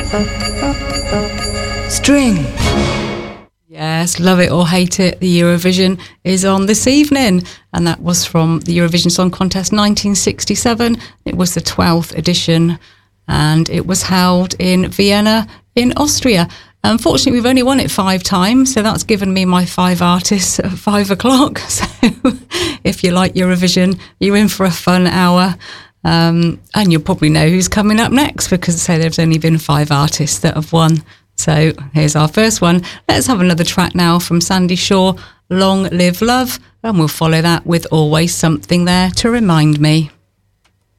String. Yes, love it or hate it, the Eurovision is on this evening, and that was from the Eurovision Song Contest 1967. It was the 12th edition, and it was held in Vienna in Austria. Unfortunately, we've only won it 5 times, so that's given me my 5 artists at 5 o'clock. So if you like Eurovision, you're in for a fun hour. And you'll probably know who's coming up next, because say there's only been 5 artists that have won. So here's our first one. Let's have another track now from Sandy Shaw, Long Live Love, and we'll follow that with Always Something There to Remind Me.